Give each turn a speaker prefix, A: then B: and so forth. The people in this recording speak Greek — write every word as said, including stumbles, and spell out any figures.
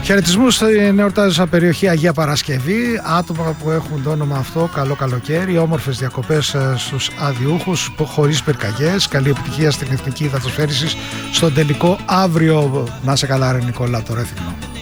A: Χαιρετισμούς στην εορτάζουσα περιοχή Αγία Παρασκευή. Άτομα που έχουν το όνομα αυτό, καλό καλοκαίρι, όμορφες διακοπές στους αδιούχους, χωρίς πυρκαγιές. Καλή επιτυχία στην Εθνική Υδατοσφαίριση στον τελικό αύριο. Να σε καλά, ρε Νικόλα, το Ρέθυμνο.